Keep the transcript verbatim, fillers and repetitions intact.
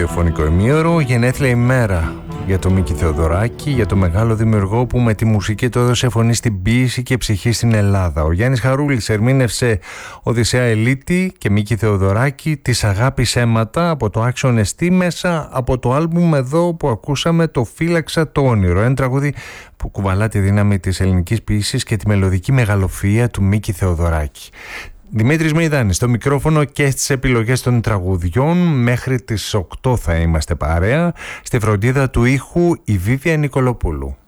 ραδιοφωνικό ημίωρο. Γενέθλια ημέρα για τον Μίκη Θεοδωράκη, για το μεγάλο δημιουργό που με τη μουσική του έδωσε φωνή στην ποίηση και ψυχή στην Ελλάδα. Ο Γιάννης Χαρούλης ερμήνευσε Οδυσσέα Ελίτη και Μίκη Θεοδωράκη, «Της αγάπης αίματα» από το Άξιον Εστί, μέσα από το άλμπουμ εδώ που ακούσαμε, το «Φύλαξα το όνειρο». Ένα τραγούδι που κουβαλά τη δύναμη της ελληνικής ποίησης και τη μελωδική μεγαλοφυΐα του Μίκη Θεοδωράκη. Δημήτρης Μεϊδάνης στο μικρόφωνο και στις επιλογές των τραγουδιών. Μέχρι τις οκτώ θα είμαστε παρέα. Στη φροντίδα του ήχου η Βίβια Νικολοπούλου.